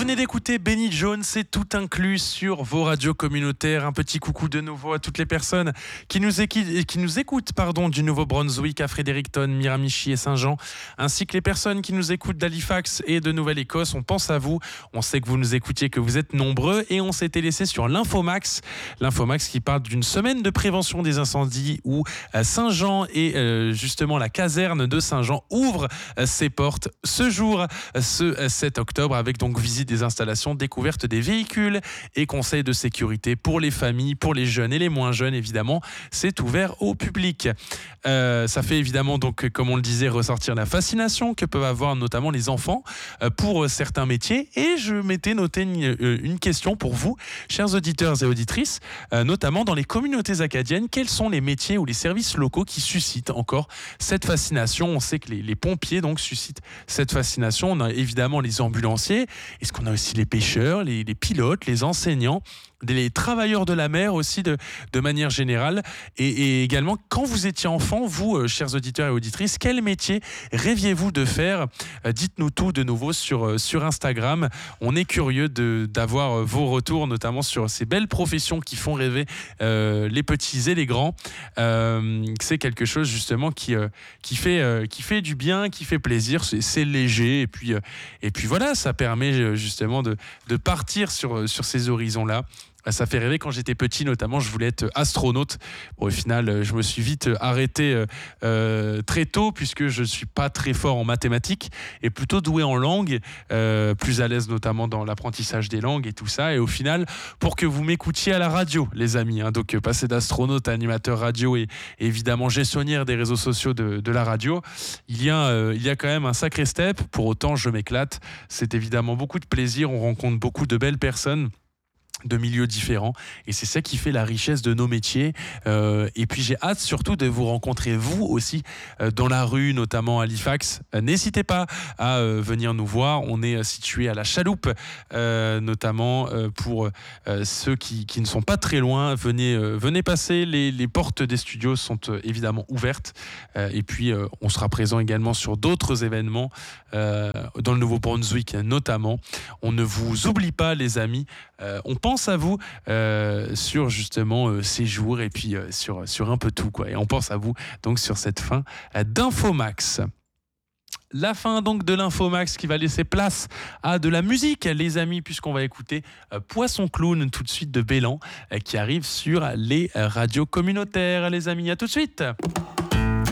venez d'écouter Benny Jones, c'est tout inclus sur vos radios communautaires. Un petit coucou de nouveau à toutes les personnes qui nous écoutent du Nouveau-Brunswick à Fredericton, Miramichi et Saint-Jean, ainsi que les personnes qui nous écoutent d'Halifax et de Nouvelle-Écosse. On pense à vous, on sait que vous nous écoutiez, que vous êtes nombreux, et on s'était laissé sur l'Infomax qui parle d'une semaine de prévention des incendies où Saint-Jean et justement la caserne de Saint-Jean ouvrent ses portes ce jour, ce 7 octobre, avec donc visite des installations, découverte des véhicules et conseils de sécurité pour les familles, pour les jeunes et les moins jeunes évidemment. C'est ouvert au public. Ça fait évidemment donc, comme on le disait, ressortir la fascination que peuvent avoir notamment les enfants pour certains métiers. Et je m'étais noté une question pour vous, chers auditeurs et auditrices, notamment dans les communautés acadiennes. Quels sont les métiers ou les services locaux qui suscitent encore cette fascination? On sait que les pompiers donc suscitent cette fascination. On a évidemment les ambulanciers. Est-ce qu'on a aussi les pêcheurs, les pilotes, les enseignants, les travailleurs de la mer aussi de manière générale, et également quand vous étiez enfant, vous chers auditeurs et auditrices, quel métier rêviez-vous de faire? Dites-nous tout de nouveau sur Instagram. On est curieux d'avoir vos retours, notamment sur ces belles professions qui font rêver les petits et les grands. C'est quelque chose justement qui fait du bien, qui fait plaisir, c'est léger, et puis voilà, ça permet justement de partir sur ces horizons-là. Ça fait rêver. Quand j'étais petit, notamment, je voulais être astronaute. Bon, au final, je me suis vite arrêté très tôt, puisque je ne suis pas très fort en mathématiques et plutôt doué en langue, plus à l'aise notamment dans l'apprentissage des langues et tout ça. Et au final, pour que vous m'écoutiez à la radio, les amis, donc passer d'astronaute à animateur radio et évidemment gestionnaire des réseaux sociaux de la radio, il y a quand même un sacré step. Pour autant, je m'éclate. C'est évidemment beaucoup de plaisir. On rencontre beaucoup de belles personnes de milieux différents, et c'est ça qui fait la richesse de nos métiers, et puis j'ai hâte surtout de vous rencontrer vous aussi dans la rue, notamment à Halifax. N'hésitez pas à venir nous voir. On est situé à la Chaloupe, notamment pour ceux qui ne sont pas très loin. Venez passer, les portes des studios sont évidemment ouvertes, et puis on sera présent également sur d'autres événements dans le Nouveau-Brunswick notamment. On ne vous oublie pas, les amis. On pense à vous sur justement ces jours, et puis sur un peu tout, quoi. Et on pense à vous donc sur cette fin d'Infomax. La fin donc de l'Infomax qui va laisser place à de la musique, les amis, puisqu'on va écouter Poisson Clown tout de suite de Bélan qui arrive sur les radios communautaires. Les amis, à tout de suite.